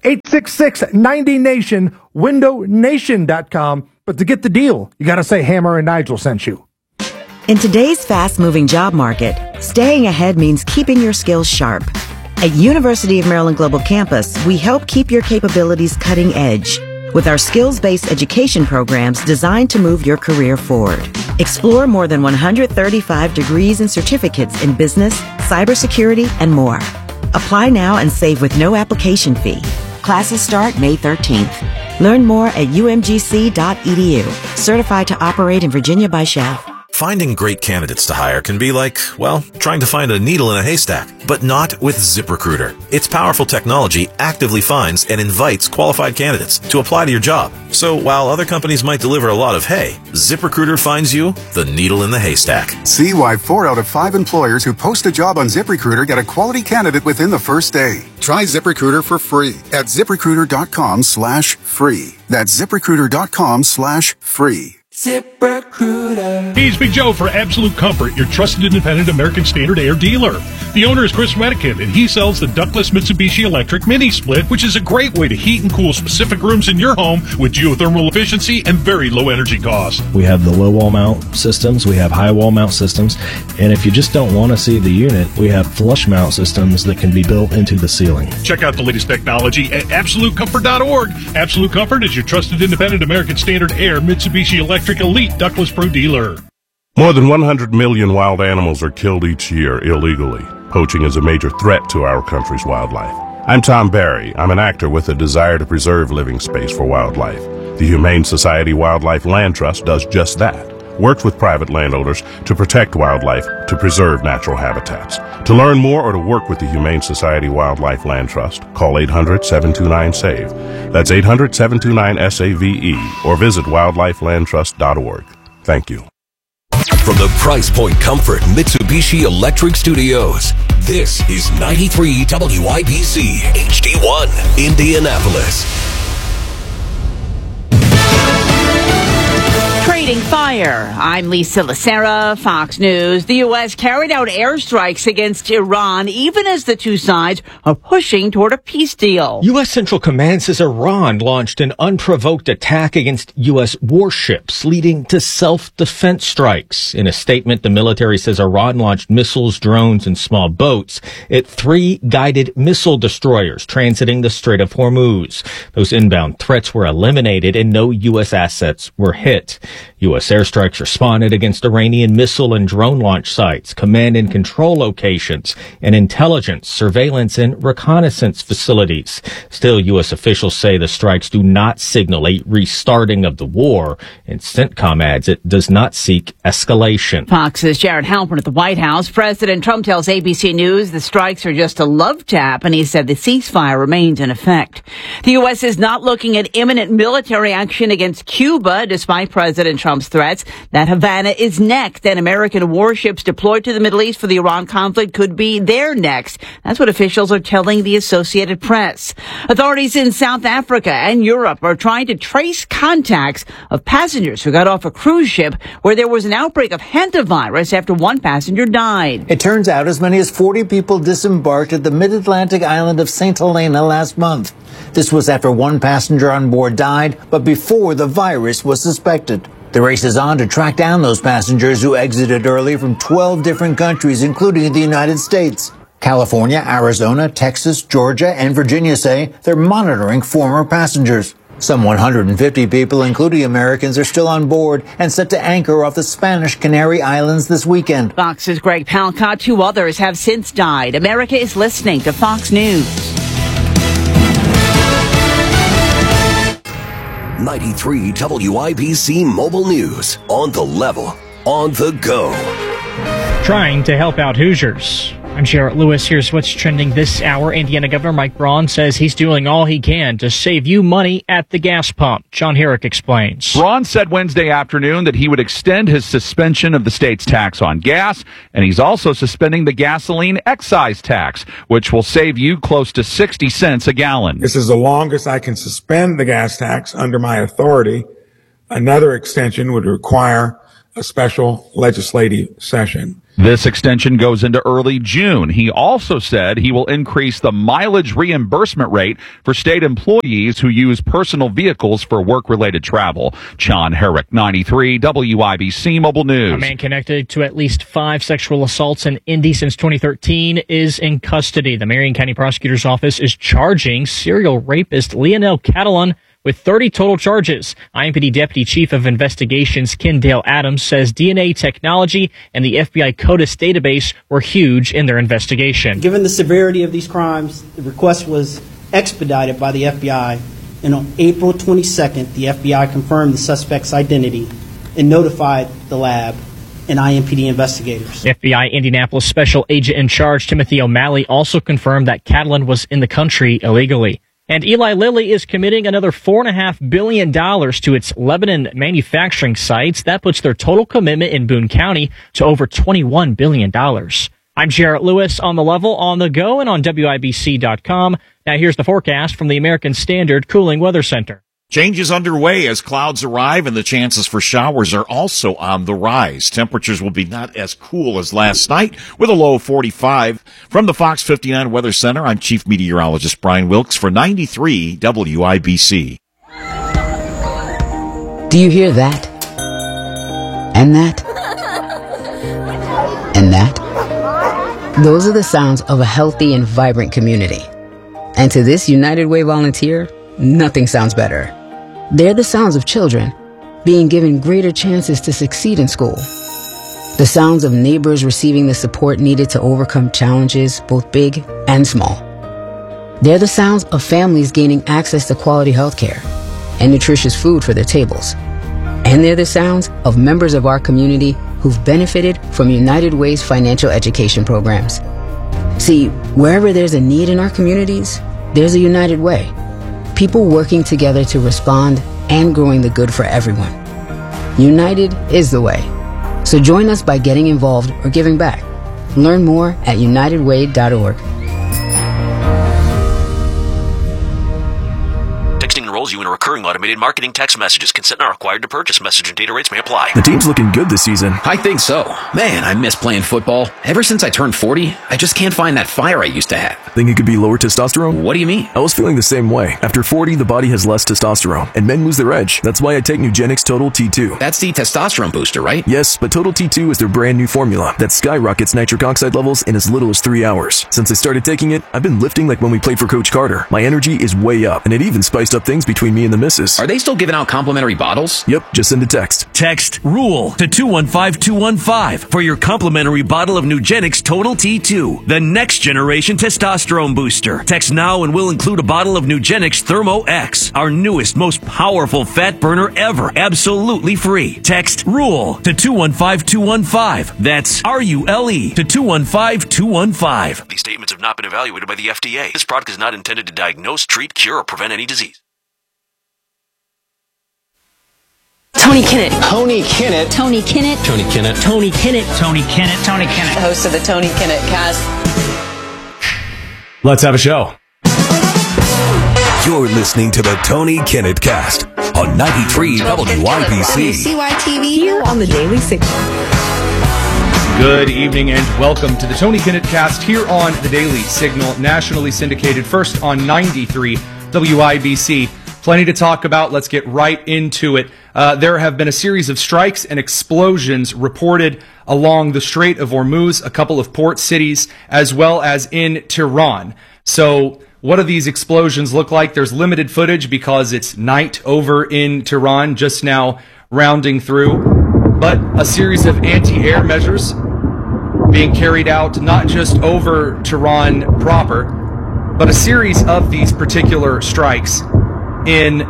866-90-NATION, windownation.com. But to get the deal, you got to say Hammer and Nigel sent you. In today's fast-moving job market, staying ahead means keeping your skills sharp. At University of Maryland Global Campus, we help keep your capabilities cutting edge with our skills-based education programs designed to move your career forward. Explore more than 135 degrees and certificates in business, cybersecurity, and more. Apply now and save with no application fee. Classes start May 13th. Learn more at umgc.edu. Certified to operate in Virginia by Chef. Finding great candidates to hire can be like, well, trying to find a needle in a haystack, but not with ZipRecruiter. Its powerful technology actively finds and invites qualified candidates to apply to your job. So while other companies might deliver a lot of hay, ZipRecruiter finds you the needle in the haystack. See why 4 out of 5 employers who post a job on ZipRecruiter get a quality candidate within the first day. Try ZipRecruiter for free at ZipRecruiter.com/free. That's ZipRecruiter.com/free. ZipRecruiter. Hey, it's Big Joe for Absolute Comfort, your trusted independent American Standard Air dealer. The owner is Chris Redican, and he sells the ductless Mitsubishi Electric Mini Split, which is a great way to heat and cool specific rooms in your home with geothermal efficiency and very low energy cost. We have the low wall mount systems, we have high wall mount systems, and if you just don't want to see the unit, we have flush mount systems that can be built into the ceiling. Check out the latest technology at AbsoluteComfort.org. Absolute Comfort is your trusted independent American Standard Air Mitsubishi Electric Elite Ductless Pro dealer. More than 100 million wild animals are killed each year illegally. Poaching is a major threat to our country's wildlife. I'm Tom Barry. I'm an actor with a desire to preserve living space for wildlife. The Humane Society Wildlife Land Trust does just that. Works with private landowners to protect wildlife, to preserve natural habitats. To learn more or to work with the Humane Society Wildlife Land Trust, call 800-729-SAVE. That's 800-729-SAVE or visit wildlifelandtrust.org. Thank you. From the Price Point Comfort Mitsubishi Electric Studios, this is 93 WIBC HD1, Indianapolis. Trading fire. I'm Lisa Lacera, Fox News. The U.S. carried out airstrikes against Iran, even as the two sides are pushing toward a peace deal. U.S. Central Command says Iran launched an unprovoked attack against U.S. warships, leading to self-defense strikes. In a statement, the military says Iran launched missiles, drones, and small boats at 3 guided missile destroyers transiting the Strait of Hormuz. Those inbound threats were eliminated and no U.S. assets were hit. U.S. airstrikes responded against Iranian missile and drone launch sites, command and control locations, and intelligence, surveillance, and reconnaissance facilities. Still, U.S. officials say the strikes do not signal a restarting of the war, and CENTCOM adds it does not seek escalation. Fox's Jared Halpern at the White House. President Trump tells ABC News the strikes are just a love tap, and he said the ceasefire remains in effect. The U.S. is not looking at imminent military action against Cuba, despite President Trump's threats that Havana is next and American warships deployed to the Middle East for the Iran conflict could be there next. That's what officials are telling the Associated Press. Authorities in South Africa and Europe are trying to trace contacts of passengers who got off a cruise ship where there was an outbreak of hantavirus after one passenger died. It turns out as many as 40 people disembarked at the mid-Atlantic island of St. Helena last month. This was after one passenger on board died, but before the virus was suspected. The race is on to track down those passengers who exited early from 12 different countries, including the United States. California, Arizona, Texas, Georgia, and Virginia say they're monitoring former passengers. Some 150 people, including Americans, are still on board and set to anchor off the Spanish Canary Islands this weekend. Fox's Greg Palcott. 2 others have since died. America is listening to Fox News. 93 WIBC Mobile News. On the level. On the go. Trying to help out Hoosiers. I'm Jarrett Lewis. Here's what's trending this hour. Indiana Governor Mike Braun says he's doing all he can to save you money at the gas pump. John Herrick explains. Braun said Wednesday afternoon that he would extend his suspension of the state's tax on gas, and he's also suspending the gasoline excise tax, which will save you close to 60 cents a gallon. This is the longest I can suspend the gas tax under my authority. Another extension would require a special legislative session. This extension goes into early June. He also said he will increase the mileage reimbursement rate for state employees who use personal vehicles for work-related travel. John Herrick, 93 WIBC Mobile News. A man connected to at least 5 sexual assaults in Indy since 2013 is in custody. The Marion County Prosecutor's Office is charging serial rapist Leonel Catalan with 30 total charges. IMPD Deputy Chief of Investigations Ken Dale Adams says DNA technology and the FBI CODIS database were huge in their investigation. Given the severity of these crimes, the request was expedited by the FBI, and on April 22nd, the FBI confirmed the suspect's identity and notified the lab and IMPD investigators. FBI Indianapolis Special Agent in Charge Timothy O'Malley also confirmed that Catalan was in the country illegally. And Eli Lilly is committing another $4.5 billion to its Lebanon manufacturing sites. That puts their total commitment in Boone County to over $21 billion. I'm Jarrett Lewis on the level, on the go, and on WIBC.com. Now here's the forecast from the American Standard Cooling Weather Center. Change is underway as clouds arrive and the chances for showers are also on the rise. Temperatures will be not as cool as last night with a low of 45. From the Fox 59 Weather Center, I'm Chief Meteorologist Brian Wilkes for 93 WIBC. Do you hear that? And that? And that? Those are the sounds of a healthy and vibrant community. And to this United Way volunteer, nothing sounds better. They're the sounds of children being given greater chances to succeed in school. The sounds of neighbors receiving the support needed to overcome challenges, both big and small. They're the sounds of families gaining access to quality health care and nutritious food for their tables. And they're the sounds of members of our community who've benefited from United Way's financial education programs. See, wherever there's a need in our communities, there's a United Way. People working together to respond and growing the good for everyone. United is the way. So join us by getting involved or giving back. Learn more at unitedway.org. Texting enrolls you in a recurring automated marketing text messages. Consent not required to purchase. Message and data rates may apply. The team's looking good this season. I think so. Man, I miss playing football. Ever since I turned 40, I just can't find that fire I used to have. Think it could be lower testosterone? What do you mean? I was feeling the same way. After 40, the body has less testosterone, and men lose their edge. That's why I take Nugenix Total T2. That's the testosterone booster, right? Yes, but Total T2 is their brand new formula that skyrockets nitric oxide levels in as little as 3 hours. Since I started taking it, I've been lifting like when we played for Coach Carter. My energy is way up, and it even spiced up things between me and the missus. Are they still giving out complimentary bottles? Yep, just send a text. Text RULE to 215-215 for your complimentary bottle of Nugenix Total T2, the next generation testosterone booster. Text now and we'll include a bottle of Nugenix Thermo X, our newest, most powerful fat burner ever, absolutely free. Text RULE to 215-215. That's RULE to 215-215. These statements have not been evaluated by the FDA. This product is not intended to diagnose, treat, cure, or prevent any disease. Tony Kinnett. Tony Kinnett. Tony Kinnett. Tony Kinnett. Tony Kinnett. Tony Kinnett. Tony Kinnett. Host of the Tony Kinnett Cast. Let's have a show. You're listening to the Tony Kinnett Cast on 93 WIBC. CYTV here on the Daily Signal. Good evening and welcome to the Tony Kinnett Cast here on the Daily Signal, nationally syndicated first on 93 WIBC. Plenty to talk about. Let's get right into it. There have been a series of strikes and explosions reported along the Strait of Hormuz, a couple of port cities, as well as in Tehran. So What do these explosions look like? There's limited footage because it's night over in Tehran, just now rounding through. But a series of anti-air measures being carried out not just over Tehran proper, but a series of these particular strikes in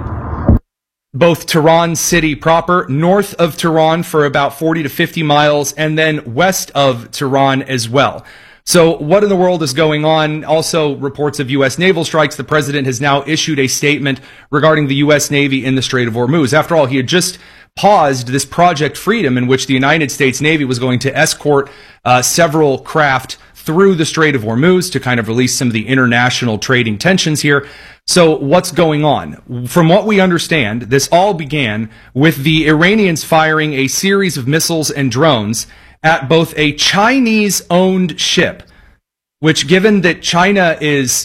both Tehran city proper, north of Tehran for about 40 to 50 miles, and then west of Tehran as well. So what in the world is going on? Also, reports of U.S. naval strikes. The president has now issued a statement regarding the U.S. Navy in the Strait of Hormuz. After all, he had just paused this Project Freedom in which the United States Navy was going to escort several craft through the Strait of Hormuz to kind of release some of the international trading tensions here. So what's going on? From what we understand, this all began with the Iranians firing a series of missiles and drones at both a Chinese-owned ship, which, given that China is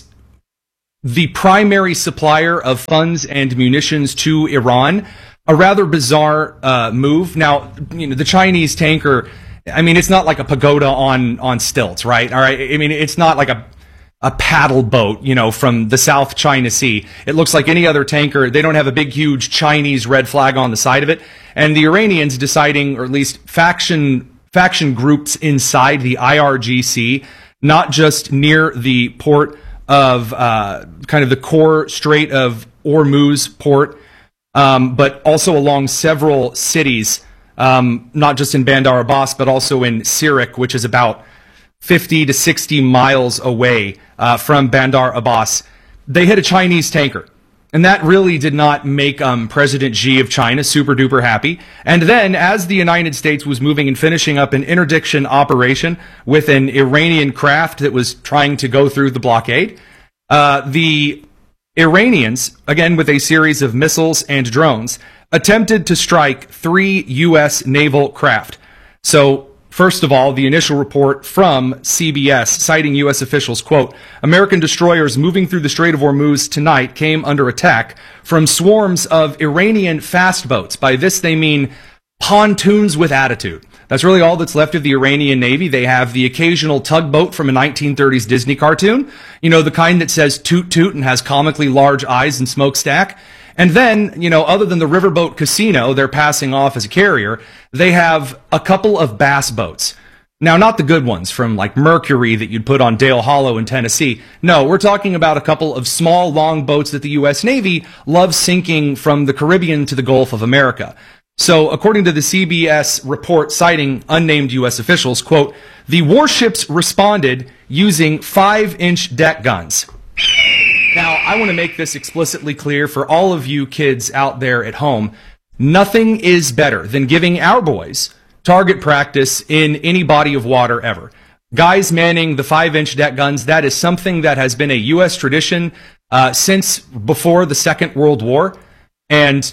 the primary supplier of funds and munitions to Iran, a rather bizarre move. Now, the Chinese tanker, I mean, it's not like a pagoda on stilts, right? All right. I mean, it's not like a paddle boat, from the South China Sea. It looks like any other tanker. They don't have a big, huge Chinese red flag on the side of it. And the Iranians deciding, or at least faction groups inside the IRGC, not just near the port of kind of the core Strait of Hormuz port, but also along several cities, not just in Bandar Abbas, but also in Sirik, which is about 50 to 60 miles away from Bandar Abbas. They hit a Chinese tanker. And that really did not make President Xi of China super duper happy. And then, as the United States was moving and finishing up an interdiction operation with an Iranian craft that was trying to go through the blockade, the Iranians, again with a series of missiles and drones, attempted to strike 3 U.S. naval craft. So, first of all, the initial report from CBS citing U.S. officials, quote, American destroyers moving through the Strait of Hormuz tonight came under attack from swarms of Iranian fast boats. By this, they mean pontoons with attitude. That's really all that's left of the Iranian Navy. They have the occasional tugboat from a 1930s Disney cartoon, the kind that says toot toot and has comically large eyes and smokestack. And then, other than the riverboat Casino they're passing off as a carrier, they have a couple of bass boats. Now, not the good ones from like Mercury that you'd put on Dale Hollow in Tennessee. No, we're talking about a couple of small, long boats that the U.S. Navy loves sinking from the Caribbean to the Gulf of America. So, according to the CBS report citing unnamed U.S. officials, quote, the warships responded using 5-inch deck guns. Now, I want to make this explicitly clear for all of you kids out there at home. Nothing is better than giving our boys target practice in any body of water ever. Guys manning the 5-inch deck guns, that is something that has been a U.S. tradition since before the Second World War. And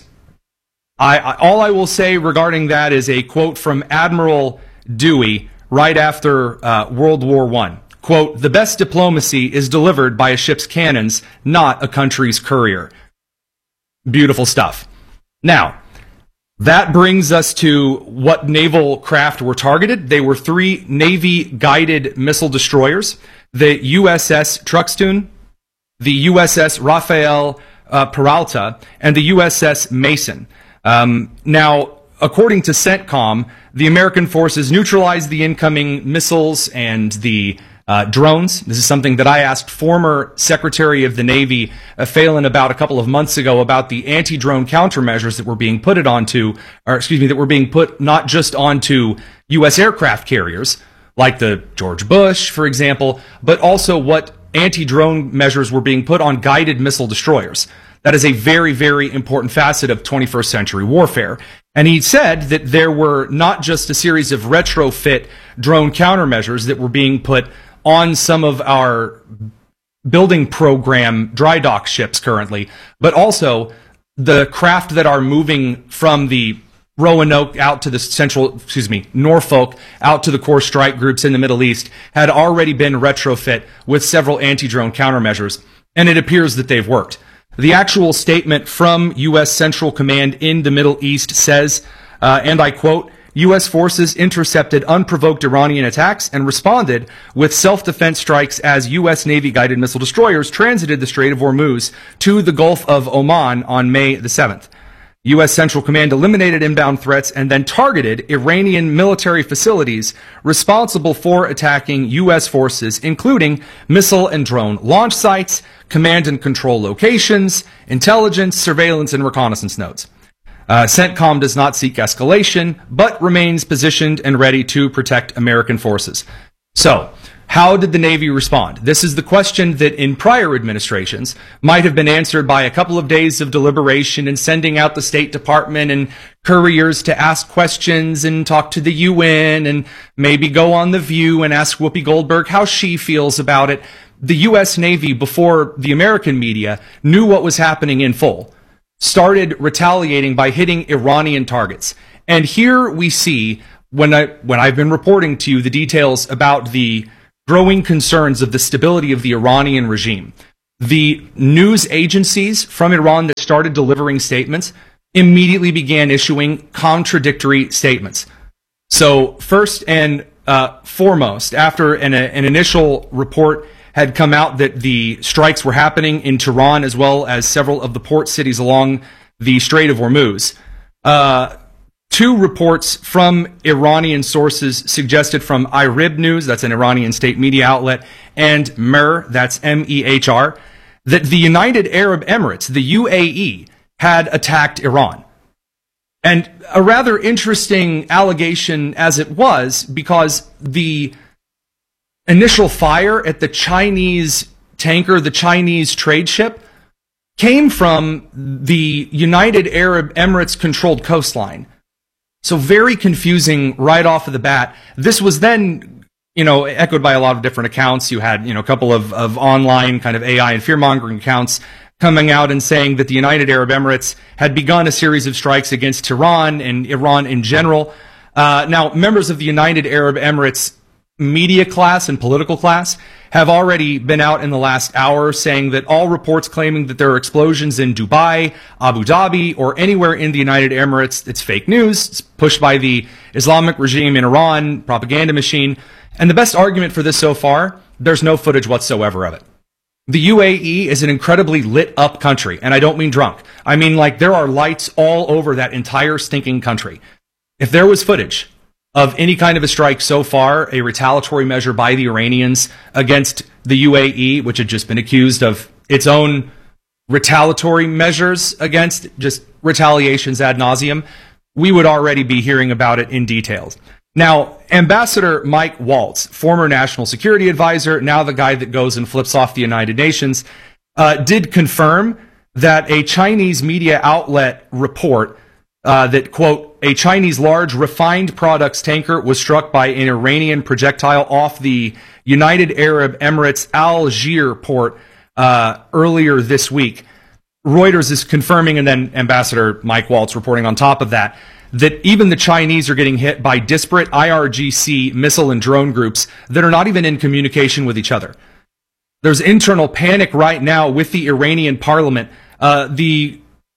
all I will say regarding that is a quote from Admiral Dewey right after World War I. Quote, the best diplomacy is delivered by a ship's cannons, not a country's courier. Beautiful stuff. Now, that brings us to what naval craft were targeted. They were 3 Navy-guided missile destroyers, the USS Truxtun, the USS Rafael Peralta, and the USS Mason. Now, according to CENTCOM, the American forces neutralized the incoming missiles and the drones. This is something that I asked former Secretary of the Navy Phelan about a couple of months ago about the anti-drone countermeasures that were being that were being put not just onto U.S. aircraft carriers, like the George Bush, for example, but also what anti-drone measures were being put on guided missile destroyers. That is a very, very important facet of 21st century warfare. And he said that there were not just a series of retrofit drone countermeasures that were being put on some of our building program dry dock ships currently, but also the craft that are moving from the Roanoke out to the Norfolk out to the core strike groups in the Middle East had already been retrofit with several anti-drone countermeasures, and it appears that they've worked. The actual statement from U.S. Central Command in the Middle East says, and I quote, U.S. forces intercepted unprovoked Iranian attacks and responded with self-defense strikes as U.S. Navy-guided missile destroyers transited the Strait of Hormuz to the Gulf of Oman on May the 7th. U.S. Central Command eliminated inbound threats and then targeted Iranian military facilities responsible for attacking U.S. forces, including missile and drone launch sites, command and control locations, intelligence, surveillance, and reconnaissance nodes. CENTCOM does not seek escalation, but remains positioned and ready to protect American forces. So, how did the Navy respond? This is the question that in prior administrations might have been answered by a couple of days of deliberation and sending out the State Department and couriers to ask questions and talk to the UN and maybe go on The View and ask Whoopi Goldberg how she feels about it. The U.S. Navy, before the American media, knew what was happening in full, started retaliating by hitting Iranian targets. And here we see, when I've been reporting to you the details about the growing concerns of the stability of the Iranian regime, the news agencies from Iran that started delivering statements immediately began issuing contradictory statements. So first and foremost, after an initial report had come out that the strikes were happening in Tehran as well as several of the port cities along the Strait of Hormuz, two reports from Iranian sources suggested from IRIB News, that's an Iranian state media outlet, and MEHR, that's M-E-H-R, that the United Arab Emirates, the UAE, had attacked Iran. And a rather interesting allegation as it was, because the initial fire at the Chinese tanker, the Chinese trade ship, came from the United Arab Emirates controlled coastline. So very confusing right off of the bat. This was then, echoed by a lot of different accounts. You had, a couple of online kind of AI and fear-mongering accounts coming out and saying that the United Arab Emirates had begun a series of strikes against Tehran and Iran in general. Now, members of the United Arab Emirates media class and political class have already been out in the last hour saying that all reports claiming that there are explosions in Dubai, Abu Dhabi, or anywhere in the United Emirates, it's fake news. It's pushed by the Islamic regime in Iran, propaganda machine. And the best argument for this so far, there's no footage whatsoever of it. The UAE is an incredibly lit up country, and I don't mean drunk. I mean like there are lights all over that entire stinking country. If there was footage of any kind of a strike so far, a retaliatory measure by the Iranians against the UAE, which had just been accused of its own retaliatory measures against, just retaliations ad nauseum, we would already be hearing about it in details. Now, Ambassador Mike Waltz, former national security advisor, now the guy that goes and flips off the United Nations, did confirm that a Chinese media outlet report that, quote, a Chinese large refined products tanker was struck by an Iranian projectile off the United Arab Emirates Algiers port earlier this week. Reuters is confirming, and then Ambassador Mike Waltz reporting on top of that, that even the Chinese are getting hit by disparate IRGC missile and drone groups that are not even in communication with each other. There's internal panic right now with the Iranian parliament. The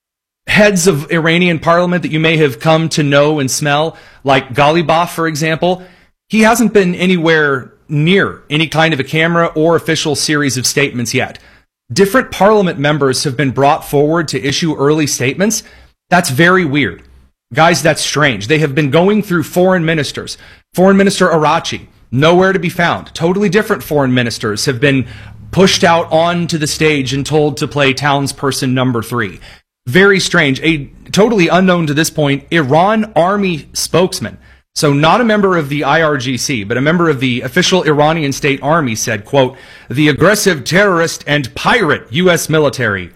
heads of Iranian parliament that you may have come to know and smell, like Ghalibaf, for example, he hasn't been anywhere near any kind of a camera or official series of statements yet. Different parliament members have been brought forward to issue early statements. That's very weird. Guys, that's strange. They have been going through foreign ministers. Foreign Minister Arachi, nowhere to be found. Totally different foreign ministers have been pushed out onto the stage and told to play townsperson number 3. Very strange. A totally unknown to this point Iran army spokesman, so not a member of the IRGC, but a member of the official Iranian state army, said, quote, the aggressive terrorist and pirate U.S. military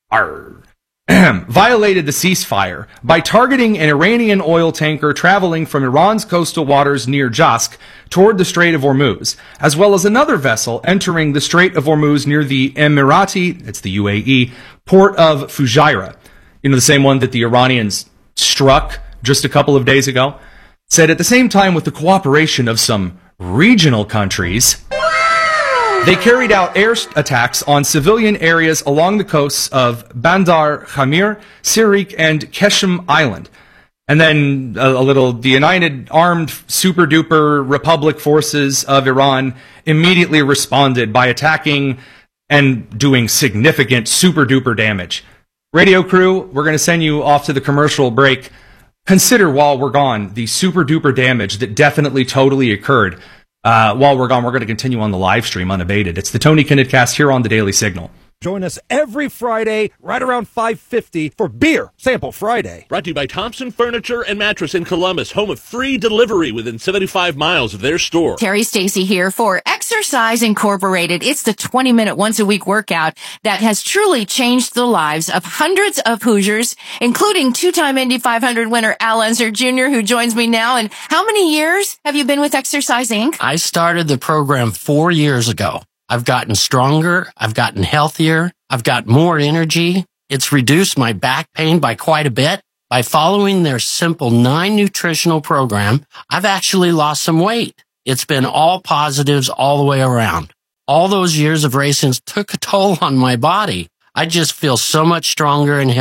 violated the ceasefire by targeting an Iranian oil tanker traveling from Iran's coastal waters near Jask toward the Strait of Hormuz, as well as another vessel entering the Strait of Hormuz near the Emirati, it's the UAE, port of Fujairah. The same one that the Iranians struck just a couple of days ago. Said at the same time, with the cooperation of some regional countries, they carried out air attacks on civilian areas along the coasts of Bandar Khamir, Sirik, and Keshem Island. And then the United Armed Super Duper Republic Forces of Iran immediately responded by attacking and doing significant super duper damage. Radio crew, we're going to send you off to the commercial break. Consider while we're gone the super duper damage that definitely totally occurred. While we're gone, we're going to continue on the live stream unabated. It's the Tony Kinnett Cast here on the Daily Signal. Join us every Friday right around 5:50 for Beer Sample Friday. Brought to you by Thompson Furniture and Mattress in Columbus, home of free delivery within 75 miles of their store. Terry Stacy here for Exercise Incorporated. It's the 20-minute once-a-week workout that has truly changed the lives of hundreds of Hoosiers, including two-time Indy 500 winner Al Unser Jr., who joins me now. And how many years have you been with Exercise Inc.? I started the program 4 years ago. I've gotten stronger. I've gotten healthier. I've got more energy. It's reduced my back pain by quite a bit. By following their simple 9 nutritional program, I've actually lost some weight. It's been all positives all the way around. All those years of racing took a toll on my body. I just feel so much stronger and healthier.